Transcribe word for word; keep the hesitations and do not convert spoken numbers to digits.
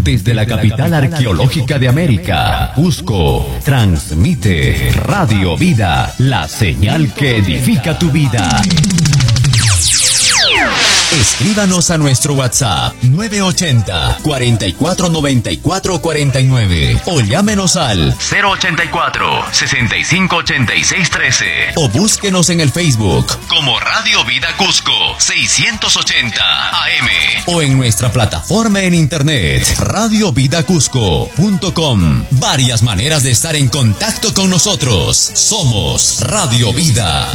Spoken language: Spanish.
Desde la capital arqueológica de América, Cusco, transmite Radio Vida, la señal que edifica tu vida. Escríbanos a nuestro WhatsApp nueve ochenta, cuarenta y cuatro noventa y cuatro cuarenta y nueve o llámenos al cero ochenta y cuatro, sesenta y cinco ochenta y seis trece o búsquenos en el Facebook como Radio Vida Cusco seiscientos ochenta A M o en nuestra plataforma en internet radio vida cusco punto com. Varias maneras de estar en contacto con nosotros. Somos Radio Vida.